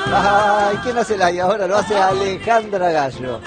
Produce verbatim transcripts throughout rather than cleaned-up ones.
Ay, ¿quién hace la y ahora? Lo hace Alejandra Gallo.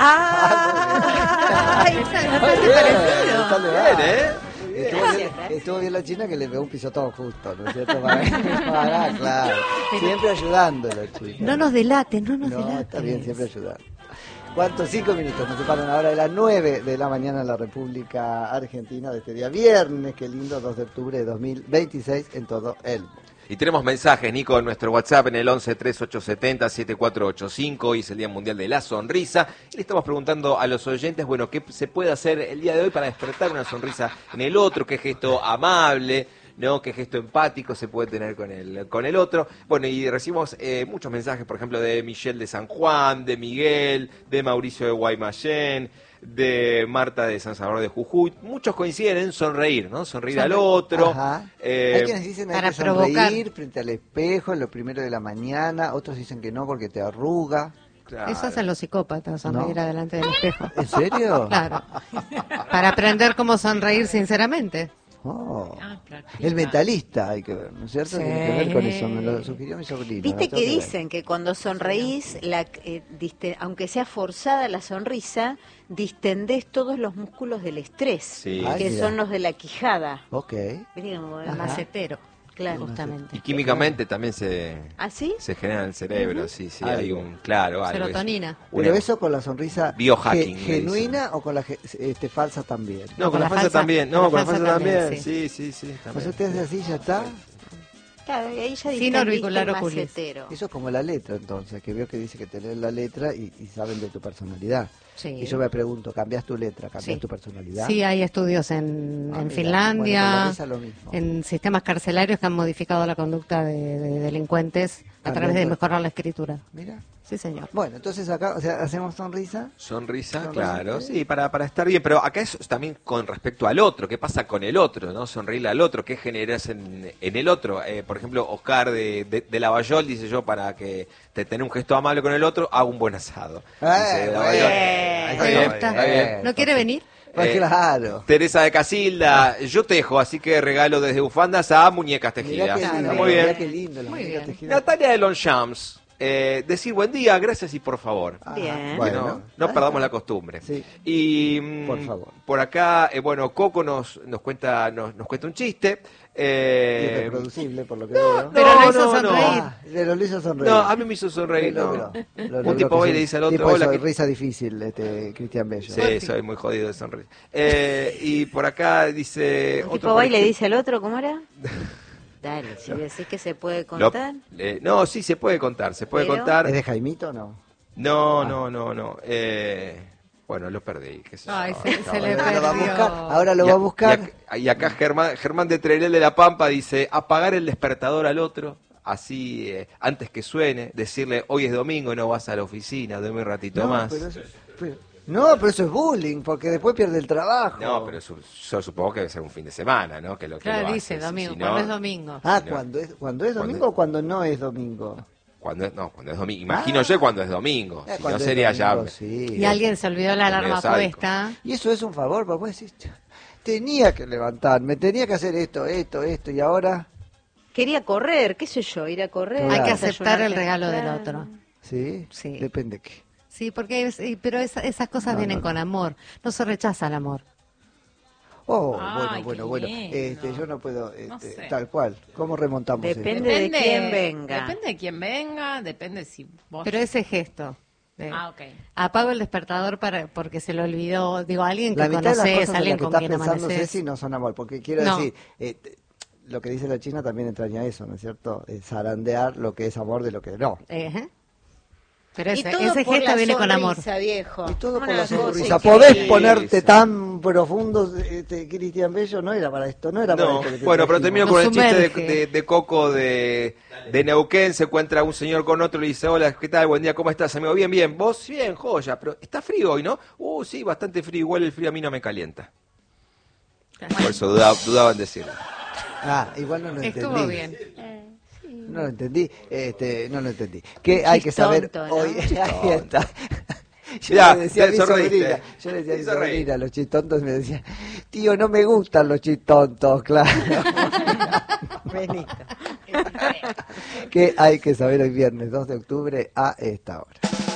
¡Ah! Ay, Está parecido. está bien, ¿eh? Estuvo bien, estuvo bien la china que le pegó un pisotón justo, ¿no es cierto? Para, para, claro. Siempre ayudándolo, chicos. No nos delates, no nos No, delates. está bien, siempre ayudando. ¿Cuántos? Cinco minutos nos separan ahora de las nueve de la mañana en la República Argentina de este día viernes, qué lindo, dos de octubre de dos mil veintiséis en todo el mundo. Y tenemos mensajes, Nico, en nuestro WhatsApp en el once treinta y ocho setenta setenta y cuatro ochenta y cinco. Hoy es el Día Mundial de la Sonrisa. Y le estamos preguntando a los oyentes, bueno, ¿qué se puede hacer el día de hoy para despertar una sonrisa en el otro? ¿Qué gesto amable? ¿No? ¿Qué gesto empático se puede tener con el, con el otro? Bueno, y recibimos eh, muchos mensajes, por ejemplo, de Michelle de San Juan, de Miguel, de Mauricio de Guaymallén, de Marta de San Salvador de Jujuy. Muchos coinciden en sonreír, ¿no? Sonreír Sonreír. al otro. Ajá. Eh, Hay quienes dicen hay para que sonreír provocar. frente al espejo en lo primero de la mañana, otros dicen que no porque te arruga. claro. Eso hacen los psicópatas, sonreír No. adelante del espejo. ¿En serio? Claro. Para aprender cómo sonreír sinceramente. Oh. Ah, claro. El mentalista hay que ver, ¿no es cierto? Sí. Tiene que ver con eso, me lo sugirió mi sobrino. Viste la tengo que ver. dicen que cuando sonreís, la, eh, diste- aunque sea forzada la sonrisa, distendés todos los músculos del estrés, Sí. Ay, que mira. son los de la quijada. Ok. ¿Viste cómo- El macetero, Claro. justamente. Y químicamente también se, ¿Ah, sí? se genera en el cerebro, sí, sí, Algo. hay un, claro, algo. Serotonina. Una- Pero eso con la sonrisa Biohacking, ge- le genuina o con la ge- este, falsa también. No, con la falsa también, no, con con la la falsa falsa también, también, sí, sí, sí. O también. sea, usted hace así, ya está. Claro, y ahí ya Sin distendiste orbicular el oculis. macetero. Eso es como la letra, entonces, que veo que dice que tenés la letra y, y saben de tu personalidad. Sí. Y yo me pregunto, ¿cambias tu letra? ¿Cambias Sí. tu personalidad? Sí, hay estudios en, Ah, en mira. Finlandia, Bueno, con la risa lo mismo. en sistemas carcelarios que han modificado la conducta de, de delincuentes a través de Cambiando- mejorar la escritura. Mira. Sí, señor. Bueno, entonces acá, o sea, hacemos sonrisa. Sonrisa, Sonrisa, claro, sí. sí, para, para estar bien, pero acá es también con respecto al otro, ¿qué pasa con el otro, no? Sonreírle al otro, ¿qué generas en, en el otro? Eh, por ejemplo, Oscar de, de, de Lavallol dice yo, para que te tenga un gesto amable con el otro, hago un buen asado. Eh, Dice Lavallol. bueno, Está ¿Te bien, gusta? está bien. ¿No quiere venir? Pues Eh, claro. Teresa de Casilda, yo tejo, así que regalo desde bufandas a muñecas Mirá tejidas. qué Claro, lindo, Está muy mirá bien. qué lindo. las Muy muñecas bien. tejidas. Natalia de Longchamps, eh, decir buen día, gracias y por favor. Ah, Bien. Que Bueno, no, no ahí perdamos está. la costumbre. Sí. Y mm, Por favor. por acá, eh, bueno, Coco nos, nos cuenta nos, nos cuenta un chiste. Eh, Irreproducible, por lo que veo. Pero lo hizo no, no. sonreír. Ah, pero lo hizo sonreír. no, a mí me hizo sonreír. Lo No. logró. Lo Un logró, tipo que va y es le dice al otro, tipo de hola, so- ¿qué- risa difícil, este Cristian Bello. Sí, soy muy jodido de sonreír. Eh, y por acá dice... Un otro, tipo por va y le ejemplo- dice al otro, ¿cómo era? Dale, si decís que se puede Lo- contar. eh, no, sí, se puede contar, se puede Pero- contar. ¿Es de Jaimito o no? No, no, no, no. Eh, bueno, lo perdí. Qué sé yo. Ay, se, se le Ahora lo va a perdió. buscar. Ahora lo Y va a- a buscar. Y acá, y acá Germán, Germán de Trelel de la Pampa dice, apagar el despertador al otro, así eh, antes que suene, decirle, hoy es domingo, no vas a la oficina, dame un ratito No, más. pero eso, pero- no, pero eso es bullying, porque después pierde el trabajo. No, pero su- yo supongo que debe ser un fin de semana, ¿no? Que lo que Claro, lo dice hace. Si- domingo, si no, cuando es domingo. Ah, Si no- cuando es, cuando es cuando- domingo o cuando no es domingo. Cuando es, no, cuando es domingo. Imagino Ah. yo cuando es domingo. Eh, Si cuando no es sería domingo, ya... sí. Y alguien se olvidó la alarma medio sádico. puesta. Y eso es un favor, papá. Decís, tenía que levantarme, tenía que hacer esto, esto, esto, y ahora, Quería correr, qué sé yo, ir a correr. Hay que aceptar el desayunar regalo del temprano. otro. ¿sí? Sí. Depende qué. Sí, porque es- y- pero esa- esas cosas No, vienen no, con amor. No se rechaza el amor. Oh, Ay, bueno, qué bueno, bueno. lindo. Este, yo no puedo, este, No sé. tal cual. ¿Cómo remontamos esto? Depende de quién venga. Depende de quién venga, depende si vos... Pero ese gesto. de, Ah, ok. apago el despertador para porque se lo olvidó. Digo, alguien La que mitad de las conoces, cosas en alguien las que con estás quien pensando, amaneces. Ceci, no son amor. Porque quiero No. decir, eh, t- lo que dice la China también entraña eso, ¿no es cierto? Eh, zarandear lo que es amor de lo que no. Ejé. Pero Y ese, todo ese por gesto la viene con amor. sonrisa, viejo. Y todo Una por la cosa sonrisa. increíble. Podés ponerte tan profundo, este, Cristian Bello, no era para esto, no era para No, esto. que te bueno, pero trajimos. termino Nos con el chiste de, sumerge. de- de Coco de, de Neuquén. Se encuentra un señor con otro y le dice, hola, ¿qué tal? Buen día, ¿cómo estás, amigo? Bien, bien. ¿Vos? Bien, joya. Pero está frío hoy, ¿no? Uh, sí, bastante frío. Igual el frío a mí no me calienta. Por eso dudaba, dudaba en decirlo. Ah, igual no lo entendí. Estuvo bien. No lo entendí, este, no lo entendí. Que hay que saber Chistonto, ¿no? hoy. Ahí está. Yo Mirá, le decía a mi te sonreíste. sobrina, yo le decía a mi Te sonreí. sobrina, los chistontos me decían, tío, no me gustan los chistontos, claro. Benito. ¿Qué hay que saber hoy viernes dos de octubre a esta hora?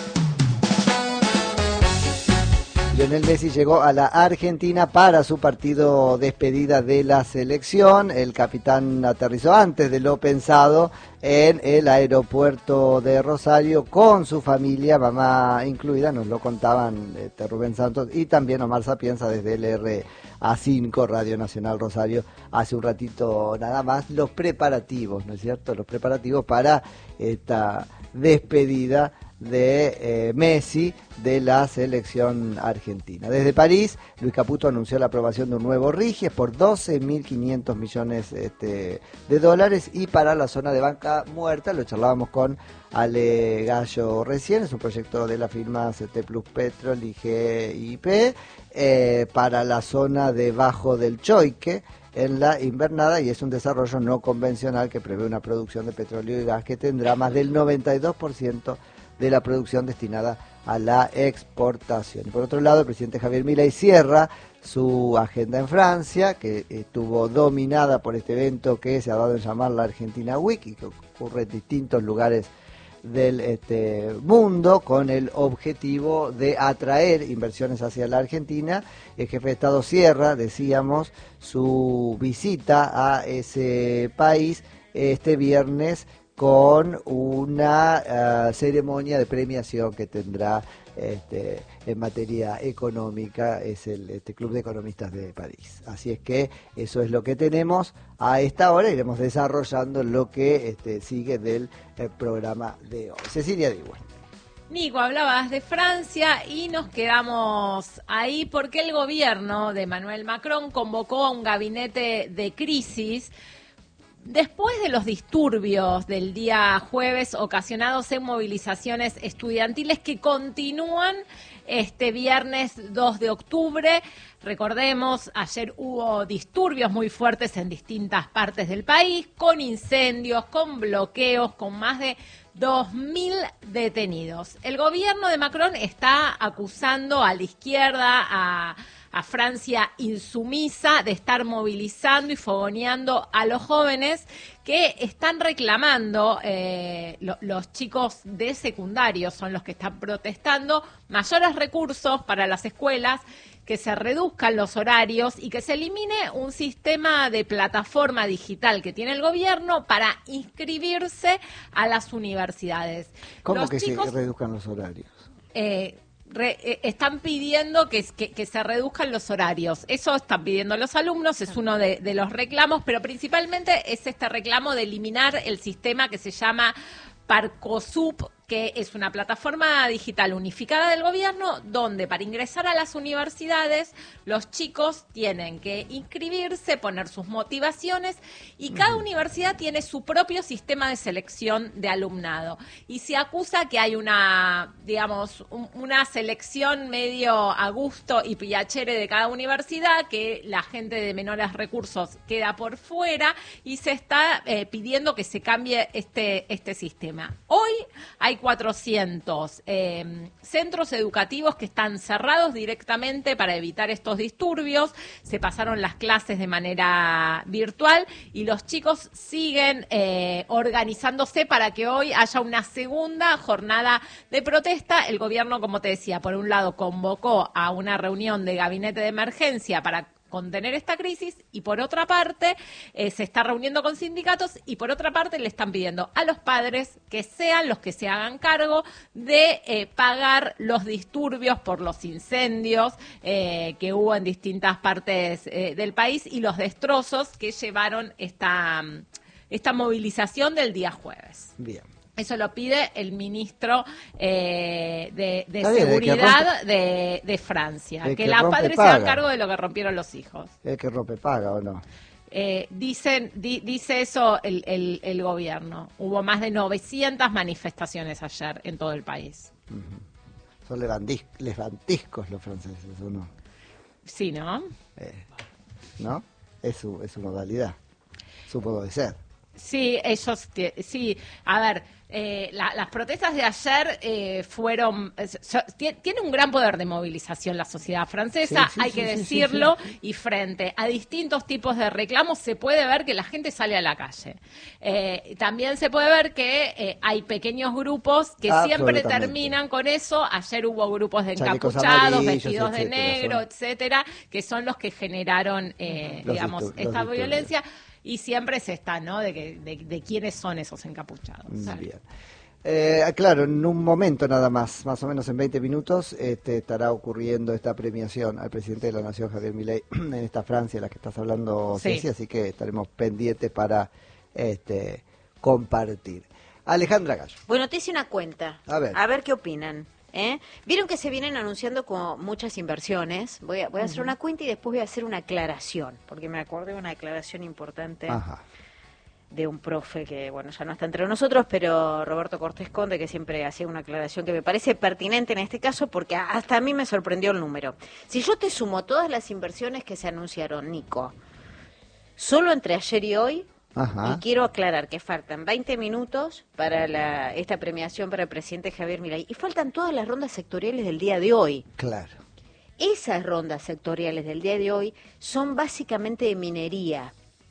Lionel Messi llegó a la Argentina para su partido despedida de la selección. El capitán aterrizó antes de lo pensado en el aeropuerto de Rosario con su familia, mamá incluida, nos lo contaban este, Rubén Santos y también Omar Sapienza desde el R A cinco, Radio Nacional Rosario, hace un ratito nada más, los preparativos, ¿no es cierto? Los preparativos para esta despedida de eh, Messi de la selección argentina. Desde París, Luis Caputo anunció la aprobación de un nuevo RIGIES por doce mil quinientos millones este, de dólares y para la zona de banca muerta, lo charlábamos con Ale Gallo recién, es un proyecto de la firma C T Plus Petrol y G I P eh, para la zona debajo del Choique en la invernada y es un desarrollo no convencional que prevé una producción de petróleo y gas que tendrá más del noventa y dos por ciento de la producción destinada a la exportación. Y por otro lado, el presidente Javier Milei cierra su agenda en Francia, que estuvo dominada por este evento que se ha dado en llamar la Argentina Week y que ocurre en distintos lugares del este, mundo con el objetivo de atraer inversiones hacia la Argentina. El jefe de Estado cierra, decíamos, su visita a ese país este viernes con una uh, ceremonia de premiación que tendrá este, en materia económica, es el este Club de Economistas de París. Así es que eso es lo que tenemos a esta hora, iremos desarrollando lo que este, sigue del eh, programa de hoy. Cecilia Diwan. Nico, hablabas de Francia y nos quedamos ahí porque el gobierno de Emmanuel Macron convocó a un gabinete de crisis después de los disturbios del día jueves ocasionados en movilizaciones estudiantiles que continúan este viernes dos de octubre. Recordemos, ayer hubo disturbios muy fuertes en distintas partes del país, con incendios, con bloqueos, con más de dos mil detenidos. El gobierno de Macron está acusando a la izquierda, a a Francia insumisa, de estar movilizando y fogoneando a los jóvenes que están reclamando, eh, lo, los chicos de secundario son los que están protestando, mayores recursos para las escuelas, que se reduzcan los horarios y que se elimine un sistema de plataforma digital que tiene el gobierno para inscribirse a las universidades. ¿Cómo los que chicos, se reduzcan los horarios? Eh, Re, eh, están pidiendo que, que, que se reduzcan los horarios. Eso están pidiendo los alumnos, es uno de, de los reclamos, pero principalmente es este reclamo de eliminar el sistema que se llama Parcosup, que es una plataforma digital unificada del gobierno, donde para ingresar a las universidades los chicos tienen que inscribirse, poner sus motivaciones y cada universidad tiene su propio sistema de selección de alumnado. Y se acusa que hay una, digamos, un, una selección medio a gusto y piachere de cada universidad, que la gente de menores recursos queda por fuera y se está eh, pidiendo que se cambie este, este sistema. Hoy hay cuatrocientos eh, centros educativos que están cerrados directamente para evitar estos disturbios. Se pasaron las clases de manera virtual y los chicos siguen eh, organizándose para que hoy haya una segunda jornada de protesta. El gobierno, como te decía, por un lado convocó a una reunión de gabinete de emergencia para contener esta crisis y por otra parte eh, se está reuniendo con sindicatos y por otra parte le están pidiendo a los padres que sean los que se hagan cargo de eh, pagar los disturbios por los incendios eh, que hubo en distintas partes eh, del país y los destrozos que llevaron esta, esta movilización del día jueves. Bien. Eso lo pide el ministro eh, de, de bien, Seguridad rompe, de, de Francia. que Que los padres paga. se hagan cargo de lo que rompieron los hijos. ¿El que rompe paga o no? Eh, dicen, di, dice eso el, el, el gobierno. Hubo más de novecientas manifestaciones ayer en todo el país. Uh-huh. Son levantis, levantiscos los franceses, ¿o no? Sí, ¿no? Eh, ¿No? Es su, es su modalidad, su modo de ser. Sí, ellos, sí, a ver, eh, la, las protestas de ayer eh, fueron, eh, so, tiene un gran poder de movilización la sociedad francesa, sí, sí, hay sí, que sí, decirlo, sí, sí. Y frente a distintos tipos de reclamos se puede ver que la gente sale a la calle. Eh, también se puede ver que eh, hay pequeños grupos que siempre terminan con eso. Ayer hubo grupos de encapuchados, vestidos de etcétera, negro, son... etcétera, que son los que generaron, eh, digamos, esta violencia. Y siempre se está, ¿no? De, que, de, de quiénes son esos encapuchados. Bien. Eh, claro, en un momento nada más, más o menos en veinte minutos, este, estará ocurriendo esta premiación al presidente de la Nación, Javier Milei, en esta Francia, de la que estás hablando, sí. Ceci, así que estaremos pendientes para este, compartir. Alejandra Gallo. Bueno, te hice una cuenta. A ver. A ver qué opinan. ¿Eh? Vieron que se vienen anunciando como muchas inversiones. Voy a, voy a hacer una cuenta y después voy a hacer una aclaración, porque me acordé de una declaración importante. Ajá. De un profe que, bueno, ya no está entre nosotros, pero Roberto Cortés Conde, que siempre hacía una aclaración que me parece pertinente en este caso, porque hasta a mí me sorprendió el número. Si yo te sumo todas las inversiones que se anunciaron, Nico, solo entre ayer y hoy, ajá. Y quiero aclarar que faltan veinte minutos para la, esta premiación para el presidente Javier Milei, y faltan todas las rondas sectoriales del día de hoy. Claro. Esas rondas sectoriales del día de hoy son básicamente de minería.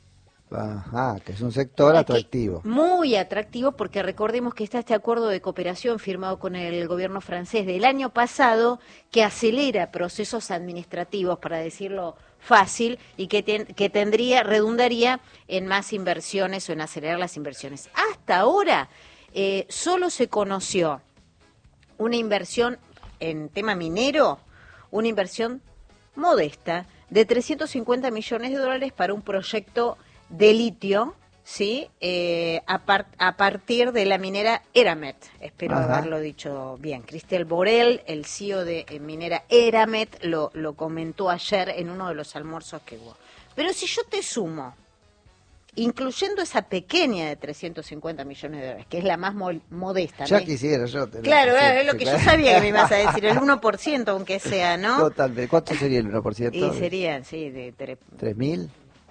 Ajá, que es un sector atractivo. Muy atractivo, porque recordemos que está este acuerdo de cooperación firmado con el gobierno francés del año pasado, que acelera procesos administrativos, para decirlo fácil, y que, ten, que tendría, redundaría en más inversiones o en acelerar las inversiones. Hasta ahora eh, solo se conoció una inversión en tema minero, una inversión modesta de trescientos cincuenta millones de dólares para un proyecto de litio, ¿sí? Eh, a, par, a partir de la minera Eramet, espero Ajá. haberlo dicho bien. Cristel Borel, el C E O de eh, minera Eramet, lo, lo comentó ayer en uno de los almuerzos que hubo. Pero si yo te sumo, incluyendo esa pequeña de trescientos cincuenta millones de dólares, que es la más mo modesta. Ya ¿no? quisiera yo. Te claro, lo, es lo que claro. yo sabía que me ibas a decir, el uno por ciento aunque sea, ¿no? Totalmente. ¿Cuánto sería el uno por ciento? Y serían, sí, de... ¿Tres mil?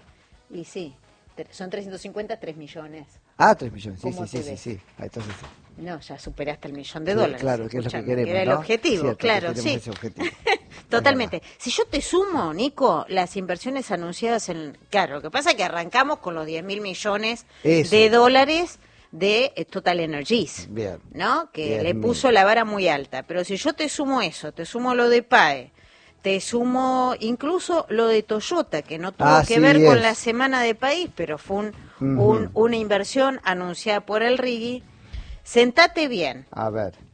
Y sí. Son trescientos cincuenta, tres millones. Ah, tres millones, sí, sí, sí, sí, sí. Ah, entonces sí. No, ya superaste el millón de dólares. Claro, que es lo que queremos, era el ¿no? objetivo, Cierto, claro, sí. Ese objetivo. Totalmente. Si yo te sumo, Nico, las inversiones anunciadas en... Claro, lo que pasa es que arrancamos con los diez mil millones Eso. de dólares de Total Energies, Bien. ¿no? Que le puso la vara muy alta. Pero si yo te sumo eso, te sumo lo de P A E, te sumo incluso lo de Toyota, que no tuvo Así que ver es. con la semana de país, pero fue un, uh-huh. un, una inversión anunciada por el R I G I. Sentate bien. A ver.